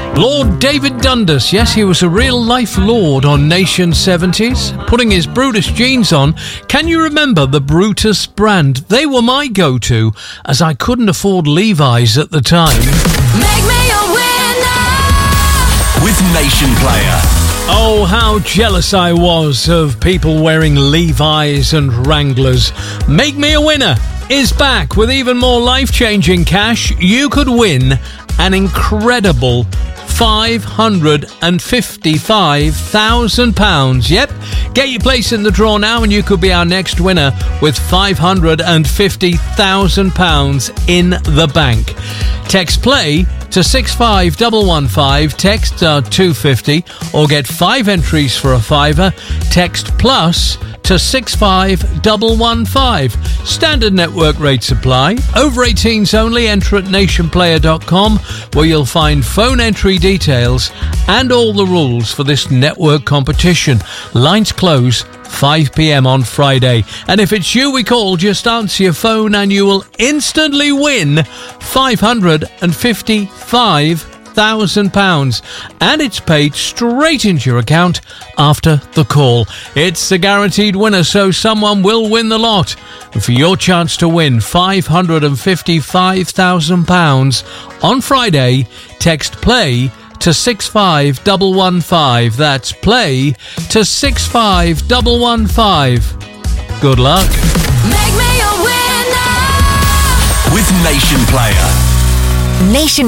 Lord David Dundas, yes, he was a real-life lord on Nation 70s, putting his Brutus jeans on. Can you remember the Brutus brand? They were my go-to, as I couldn't afford Levi's at the time. Make me a winner with Nation Player. Oh, how jealous I was of people wearing Levi's and Wranglers. Make Me a Winner is back with even more life-changing cash. You could win an incredible £555,000. Yep, get your place in the draw now and you could be our next winner with £550,000 in the bank. Text play to 65115, text 250, or get 5 entries for a fiver. Text plus to 65115. Standard network rates apply. Over 18s only. Enter at nationplayer.com, where you'll find phone entry details and all the rules for this network competition. Lines close 5 p.m. on Friday. And if it's you we call, just answer your phone and you will instantly win £555,000. And it's paid straight into your account after the call. It's a guaranteed winner, so someone will win the lot. And for your chance to win £555,000 on Friday, text play to 65115. That's play to 65115. Good luck. Make me a winner with Nation Player. Nation